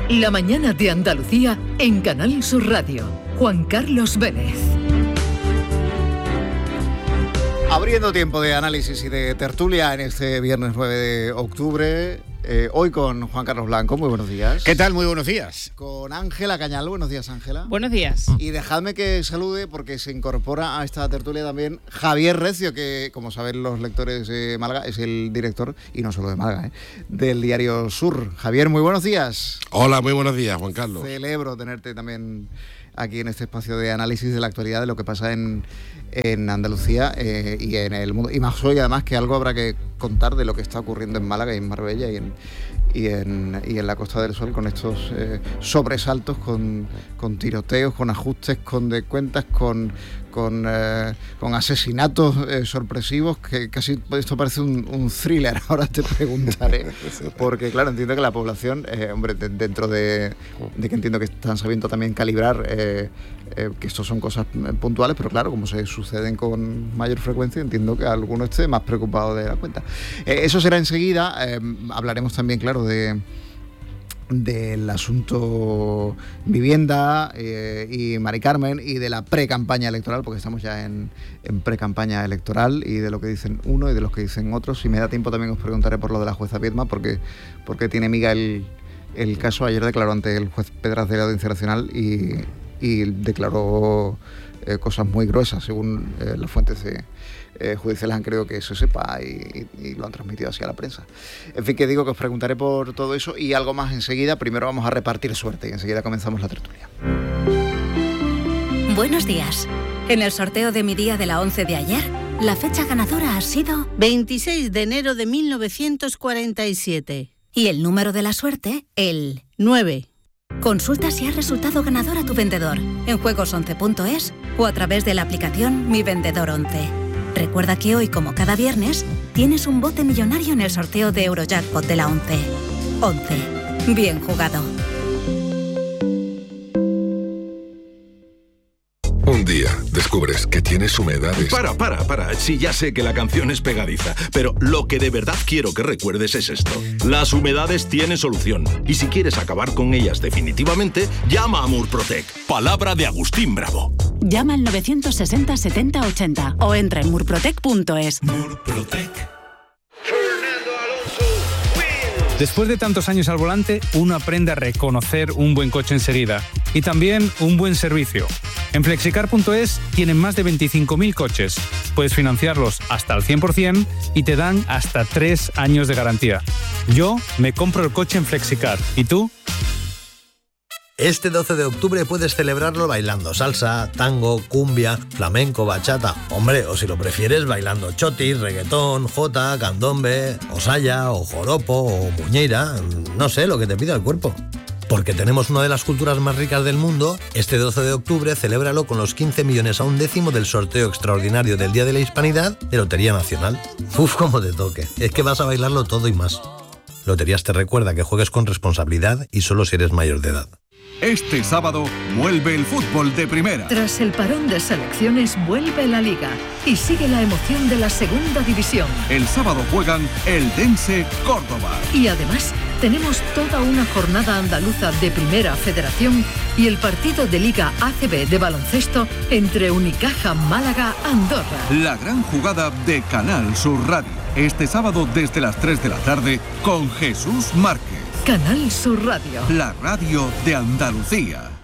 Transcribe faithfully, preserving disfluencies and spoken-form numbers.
La mañana de Andalucía en Canal Sur Radio. Juan Carlos Vélez. Abriendo tiempo de análisis y de tertulia en este viernes nueve de octubre, eh, hoy con Juan Carlos Blanco, muy buenos días. ¿Qué tal? Muy buenos días. Con Ángela Cañal, buenos días, Ángela. Buenos días. Y dejadme que salude, porque se incorpora a esta tertulia también Javier Recio, que, como saben los lectores de Málaga, es el director, y no solo de Málaga, ¿eh? del diario Sur. Javier, muy buenos días. Hola, muy buenos días, Juan Carlos. Celebro tenerte también aquí en este espacio de análisis de la actualidad, de lo que pasa en, en Andalucía eh, y en el mundo. Y más hoy, además, que algo habrá que contar de lo que está ocurriendo en Málaga y en Marbella y en, y en, y en la Costa del Sol, con estos eh, sobresaltos, con, con tiroteos, con ajustes, con de cuentas, con, con, eh, con asesinatos eh, sorpresivos, que casi esto parece un, un thriller. Ahora te preguntaré, porque claro, entiendo que la población, eh, hombre, de, dentro de, de que entiendo que están sabiendo también calibrar, eh, eh, que esto son cosas puntuales, pero claro, como se suceden con mayor frecuencia, entiendo que alguno esté más preocupado de la cuenta. Eh, eso será enseguida. Eh, hablaremos también, claro, de del asunto vivienda eh, y Mari Carmen, y de la pre-campaña electoral, porque estamos ya en, en pre-campaña electoral, y de lo que dicen uno y de lo que dicen otros. Si me da tiempo también os preguntaré por lo de la jueza Viedma, porque, porque tiene miga el, el caso. Ayer declaró ante el juez Pedraz de la Audiencia Nacional y, y declaró eh, cosas muy gruesas, según eh, las fuentes de Eh, judiciales han querido que se sepa y, y, y lo han transmitido así a la prensa. En fin, que digo que os preguntaré por todo eso y algo más enseguida. Primero vamos a repartir suerte y enseguida comenzamos la tertulia. Buenos días. En el sorteo de mi día de la once de ayer, la fecha ganadora ha sido veintiséis de enero de mil novecientos cuarenta y siete. Y el número de la suerte, el nueve. Consulta si has resultado ganador a tu vendedor en juegos once punto es o a través de la aplicación Mi Vendedor once. Recuerda que hoy, como cada viernes, tienes un bote millonario en el sorteo de Eurojackpot de la once. once. Bien jugado. Un día descubres que tienes humedades. Para, para, para. Sí, ya sé que la canción es pegadiza, pero lo que de verdad quiero que recuerdes es esto. Las humedades tienen solución. Y si quieres acabar con ellas definitivamente, llama a Murprotec. Palabra de Agustín Bravo. Llama al novecientos sesenta setenta ochenta o entra en murprotec punto es. Murprotec. Después de tantos años al volante, uno aprende a reconocer un buen coche enseguida y también un buen servicio. En flexicar punto es tienen más de veinticinco mil coches. Puedes financiarlos hasta al cien por ciento y te dan hasta tres años de garantía. Yo me compro el coche en Flexicar. ¿Y tú? Este doce de octubre puedes celebrarlo bailando salsa, tango, cumbia, flamenco, bachata. Hombre, o si lo prefieres, bailando chotis, reggaetón, jota, candombe, o saya, o joropo, o muñeira. No sé, lo que te pida el cuerpo. Porque tenemos una de las culturas más ricas del mundo, este doce de octubre celébralo con los quince millones a un décimo del sorteo extraordinario del Día de la Hispanidad de Lotería Nacional. Uf, como te toque. Es que vas a bailarlo todo y más. Loterías te recuerda que juegues con responsabilidad y solo si eres mayor de edad. Este sábado vuelve el fútbol de primera. Tras el parón de selecciones vuelve la Liga y sigue la emoción de la segunda división. El sábado juegan Eldense Córdoba. Y además tenemos toda una jornada andaluza de Primera Federación y el partido de Liga A C B de baloncesto entre Unicaja Málaga Andorra. La gran jugada de Canal Sur Radio. Este sábado desde las tres de la tarde con Jesús Márquez. Canal Sur Radio. La radio de Andalucía.